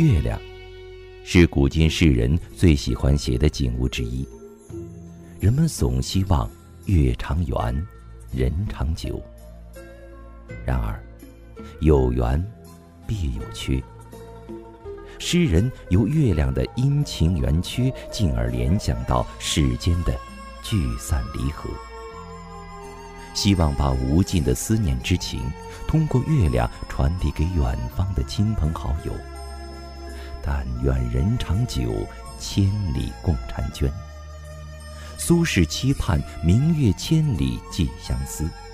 月亮是古今世人最喜欢写的景物之一，人们总希望月长圆，人长久。然而，有圆必有缺。诗人由月亮的阴晴圆缺，进而联想到世间的聚散离合，希望把无尽的思念之情通过月亮传递给远方的亲朋好友。但愿人长久，千里共婵娟。苏轼期盼明月千里寄相思，